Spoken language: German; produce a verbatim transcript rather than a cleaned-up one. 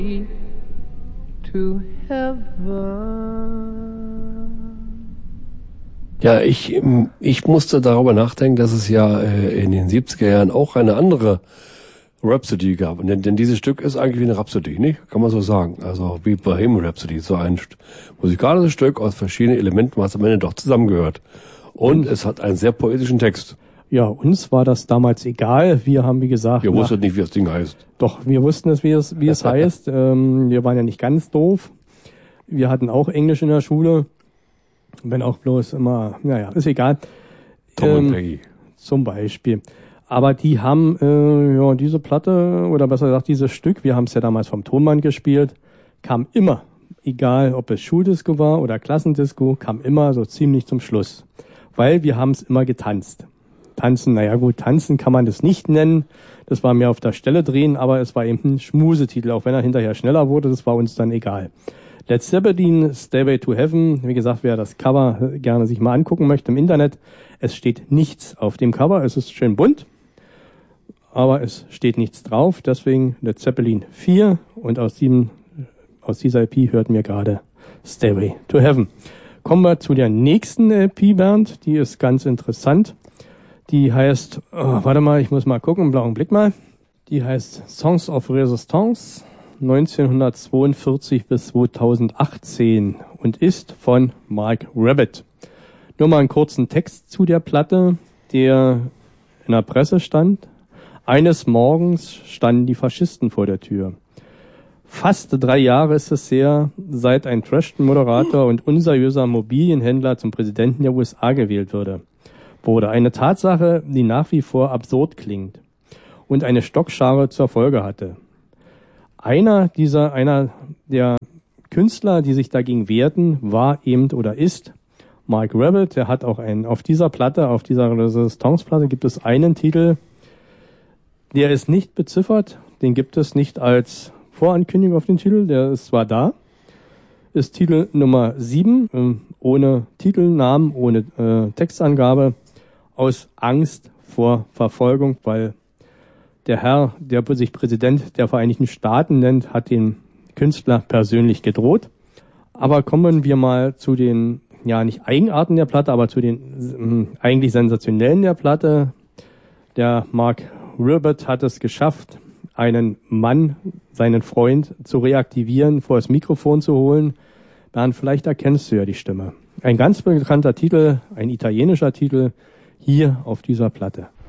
to heaven. Ja, ich, ich musste darüber nachdenken, dass es ja äh, in den siebziger Jahren auch eine andere Rhapsody gab. Denn, denn dieses Stück ist eigentlich wie eine Rhapsody, nicht? Kann man so sagen. Also wie Bohemian Rhapsody, so ein st- musikalisches Stück aus verschiedenen Elementen, was am Ende doch zusammengehört. Und, Und es hat einen sehr poetischen Text. Ja, uns war das damals egal. Wir haben, wie gesagt... Wir wussten nicht, wie das Ding heißt. Doch, wir wussten es, wie es, wie es heißt. Ähm, wir waren ja nicht ganz doof. Wir hatten auch Englisch in der Schule. Wenn auch bloß immer... Naja, ist egal. Tom ähm, und Peggy. Zum Beispiel. Aber die haben äh, ja diese Platte, oder besser gesagt dieses Stück, wir haben es ja damals vom Tonmann gespielt, kam immer, egal ob es Schuldisco war oder Klassendisco, kam immer so ziemlich zum Schluss. Weil wir haben es immer getanzt. Tanzen, naja gut, tanzen kann man das nicht nennen. Das war mehr auf der Stelle drehen, aber es war eben ein Schmusetitel, auch wenn er hinterher schneller wurde, das war uns dann egal. Led Zeppelin, Stairway to Heaven, wie gesagt, wer das Cover gerne sich mal angucken möchte im Internet, es steht nichts auf dem Cover, es ist schön bunt, aber es steht nichts drauf, deswegen Led Zeppelin vier und aus diesem, aus dieser E P hörten wir gerade Stairway to Heaven. Kommen wir zu der nächsten E P, Bernd, die ist ganz interessant. Die heißt, oh, warte mal, ich muss mal gucken, einen blauen Blick mal. Die heißt Songs of Resistance neunzehnhundertzweiundvierzig bis zweitausendachtzehn und ist von Mark Rabbit. Nur mal einen kurzen Text zu der Platte, der in der Presse stand. Eines Morgens standen die Faschisten vor der Tür. Fast drei Jahre ist es her, seit ein Trash-Moderator und unseriöser Immobilienhändler zum Präsidenten der U S A gewählt wurde. Wurde eine Tatsache, die nach wie vor absurd klingt und eine Stockschare zur Folge hatte. Einer dieser, einer der Künstler, die sich dagegen wehrten, war eben oder ist Mark Rabbit. Der hat auch einen, auf dieser Platte, auf dieser Resistance-Platte gibt es einen Titel, der ist nicht beziffert, den gibt es nicht als Vorankündigung auf den Titel, der ist zwar da, ist Titel Nummer sieben, äh, ohne Titelnamen, ohne äh, Textangabe, aus Angst vor Verfolgung, weil der Herr, der sich Präsident der Vereinigten Staaten nennt, hat den Künstler persönlich gedroht. Aber kommen wir mal zu den, ja nicht Eigenarten der Platte, aber zu den äh, eigentlich sensationellen der Platte. Der Mark Rabbit hat es geschafft, einen Mann, seinen Freund, zu reaktivieren, vor das Mikrofon zu holen. Bernd, vielleicht erkennst du ja die Stimme. Ein ganz bekannter Titel, ein italienischer Titel, hier auf dieser Platte.